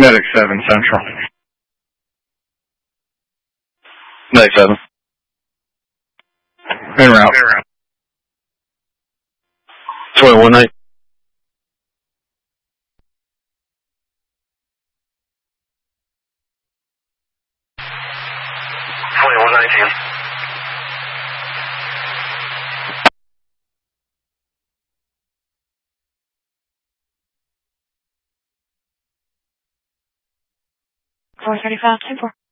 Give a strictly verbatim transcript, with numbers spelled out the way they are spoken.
Medic seven Central. Medic seven. En route. twenty-one night. twenty-one nineteen. four thirty-five, ten four.